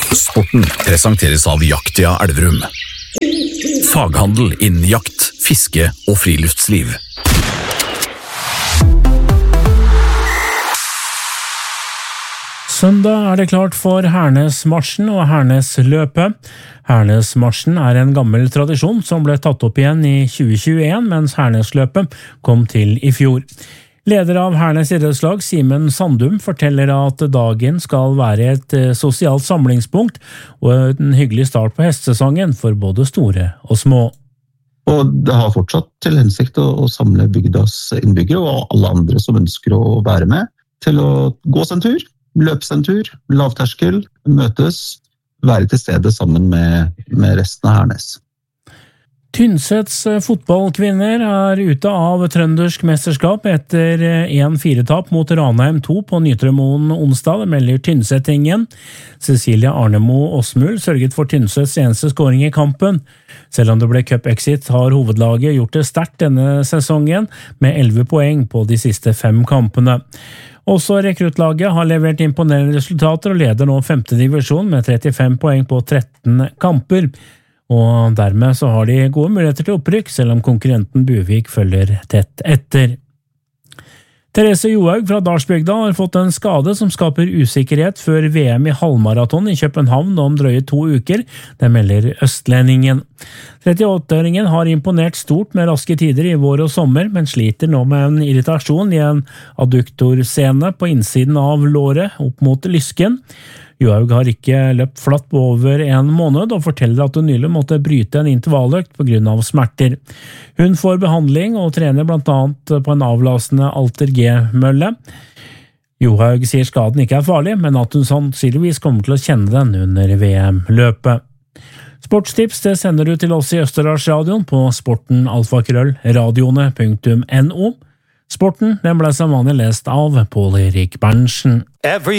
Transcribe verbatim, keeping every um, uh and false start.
Sporten presenteres av Jaktia Elverum. Faghandel innen jakt, fiske og friluftsliv. Søndag er det klart for Hernesmarsjen og Hernesløpet. Hernesmarsjen er en gammel tradisjon som ble tatt opp igjen i tjue tjueen, mens Hernesløpet kom til i fjor. Leder av Hernes idrettslag, Simen Sandum, forteller at dagen skal være et sosialt samlingspunkt og en hyggelig start på hestesesongen for både store og små. Og det har fortsatt til hensikt å samle bygdas innbyggere og alle andre som ønsker å være med, til å gå en tur, løpe en tur, lavterskel, møtes, være til stede sammen med, med resten av Hernes. Tynsets fotballkvinner er ute av trøndersk mesterskap etter en fire-tap mot Ranheim to på Nytremoen onsdag, det melder Tynsetingen. Cecilia Arnemo Osmul sørget for Tynsets eneste scoring i kampen. Selv om det ble cup-exit har hovedlaget gjort det sterkt denne sesongen, med elleve poeng på de siste fem kampene. Også rekruttlaget har levert imponerende resultater og leder nå femte divisjon med trettifem poeng på tretten kamper. Og dermed så har de gode muligheter til opprykk, selv om konkurrenten Buvik følger tett etter. Therese Johaug fra Dalsbygda har fått en skade som skaper usikkerhet før V M i halvmaraton i København om drøye to uker, det melder Østlendingen. trettiåtte-åringen har imponert stort med raske tider i vår og sommer, men sliter nå med en irritasjon i en adduktorsene på innsiden av låret opp mot lysken. Johaug har ikke løpt flatt på over en måned og forteller at hun nylig måtte bryte en intervalløkt på grunn av smerter. Hun får behandling og trener blant annet på en avlastende Alter G-mølle. Johaug sier skaden ikke er farlig, men at hun sannsynligvis kommer til å kjenne den under V M-løpet. Sportstips det sender du til oss i Østerdalsradioen på sporten alfakrøll radioene punktum no. Sporten den ble som vanlig lest av Paul Erik Berntsen. Every